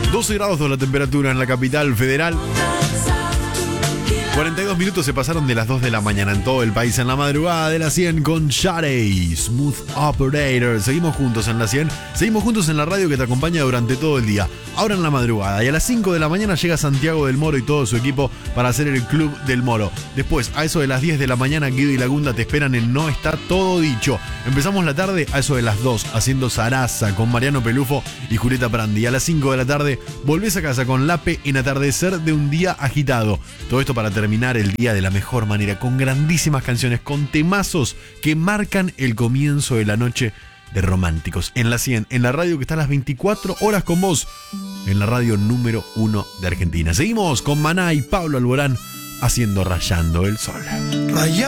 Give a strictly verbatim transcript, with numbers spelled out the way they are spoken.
doce grados de la temperatura en la capital federal. cuarenta y dos minutos se pasaron de las dos de la mañana en todo el país en la madrugada de la cien con Shadey, Smooth Operator. Seguimos juntos en la cien, seguimos juntos en la radio que te acompaña durante todo el día. Ahora en la madrugada y a las cinco de la mañana llega Santiago del Moro y todo su equipo para hacer el Club del Moro. Después, a eso de las diez de la mañana, Guido y Lagunda te esperan en No Está Todo Dicho. Empezamos la tarde a eso de las dos haciendo Zaraza con Mariano Pelufo y Julieta Prandi. A las cinco de la tarde volvés a casa con Lape en Atardecer de un Día Agitado. Todo esto para terminar el día de la mejor manera, con grandísimas canciones, con temazos que marcan el comienzo de la noche de Románticos. En la cien, en la radio que está a las veinticuatro horas con vos, en la radio número uno de Argentina. Seguimos con Maná y Pablo Alborán haciendo Rayando el Sol. Rayando